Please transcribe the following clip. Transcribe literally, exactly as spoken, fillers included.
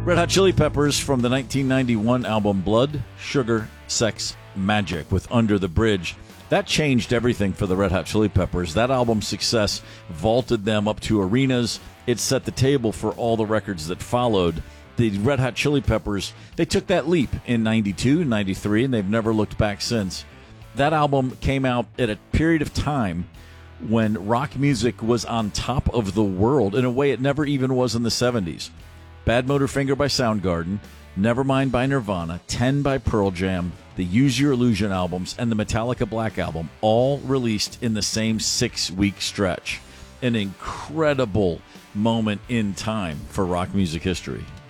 Red Hot Chili Peppers from the nineteen ninety-one album Blood, Sugar, Sex, Magic with Under the Bridge. That changed everything for the Red Hot Chili Peppers. That album's success vaulted them up to arenas. It set the table for all the records that followed. The Red Hot Chili Peppers, they took that leap in ninety-two, ninety-three, and they've never looked back since. That album came out at a period of time when rock music was on top of the world in a way it never even was in the seventies. Bad Motorfinger by Soundgarden, Nevermind by Nirvana, ten by Pearl Jam, the Use Your Illusion albums, and the Metallica Black Album all released in the same six-week stretch. An incredible moment in time for rock music history.